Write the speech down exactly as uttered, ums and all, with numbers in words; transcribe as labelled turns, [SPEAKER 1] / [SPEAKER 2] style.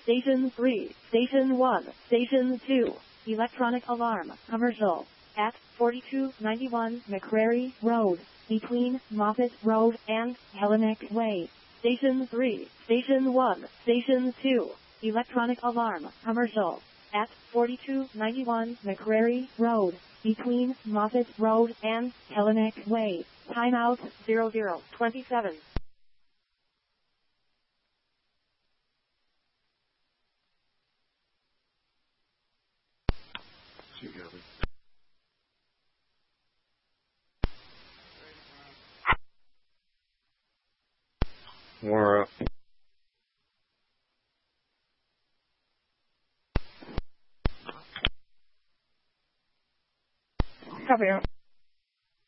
[SPEAKER 1] Station three, Station one, Station two, electronic alarm, commercial, at forty-two ninety-one McCrary Road, between Moffett Road and Hellenic Way. Station three, Station one, Station two, electronic alarm, commercial, at forty-two ninety-one McCrary Road, between Moffett Road and Hellenic Way. Timeout zero zero twenty-seven.
[SPEAKER 2] We're up.
[SPEAKER 1] Copy.